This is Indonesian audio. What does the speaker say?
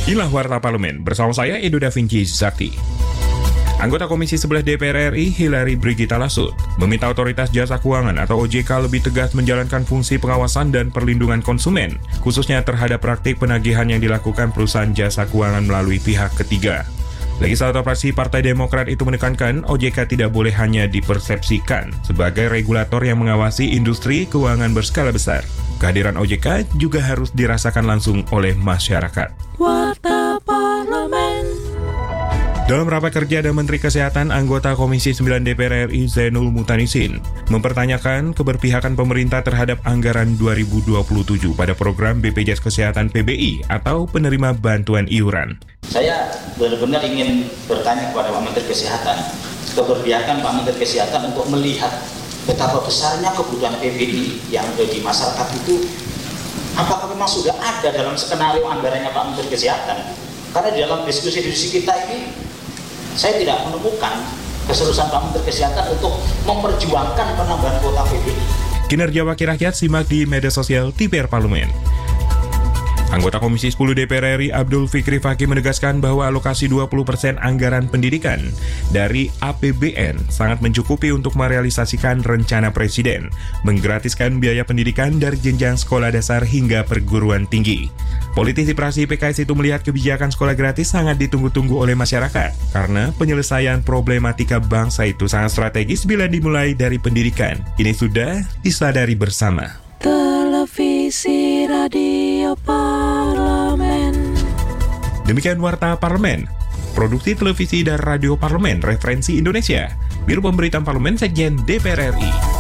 Inilah Warta Parlemen, bersama saya Edo Da Vinci Zakti. Anggota Komisi 11 DPR RI Hillary Brigita Lasut meminta Otoritas Jasa Keuangan atau OJK lebih tegas menjalankan fungsi pengawasan dan perlindungan konsumen, khususnya terhadap praktik penagihan yang dilakukan perusahaan jasa keuangan melalui pihak ketiga. Legislator fraksi Partai Demokrat itu menekankan OJK tidak boleh hanya dipersepsikan sebagai regulator yang mengawasi industri keuangan berskala besar. Kehadiran OJK juga harus dirasakan langsung oleh masyarakat. Warta Parlemen. Dalam rapat kerja dan Menteri Kesehatan, anggota Komisi 9 DPR RI Zainul Mutanisin mempertanyakan keberpihakan pemerintah terhadap anggaran 2027 pada program BPJS Kesehatan PBI atau penerima bantuan iuran. Saya benar-benar ingin bertanya kepada Pak Menteri Kesehatan, keberpihakan Pak Menteri Kesehatan untuk melihat betapa besarnya kebutuhan PBI yang ada di masyarakat itu, apakah memang sudah ada dalam skenario anggarannya Pak Menteri Kesehatan? Karena di dalam diskusi kita ini, saya tidak menemukan keseriusan Pak Menteri Kesehatan untuk memperjuangkan penambahan kuota PBI. Kinerja Wakil Rakyat simak di media sosial TPR Parlemen. Anggota Komisi 10 DPR RI Abdul Fikri Fakih menegaskan bahwa alokasi 20% anggaran pendidikan dari APBN sangat mencukupi untuk merealisasikan rencana Presiden menggratiskan biaya pendidikan dari jenjang sekolah dasar hingga perguruan tinggi. Politisi praksi PKS itu melihat kebijakan sekolah gratis sangat ditunggu-tunggu oleh masyarakat karena penyelesaian problematika bangsa itu sangat strategis bila dimulai dari pendidikan. Ini sudah disadari bersama. Televisi Radio Parlemen. Demikian Warta Parlemen, produksi televisi dan radio Parlemen Referensi Indonesia, Biro Pemberitaan Parlemen Sekjen DPR RI.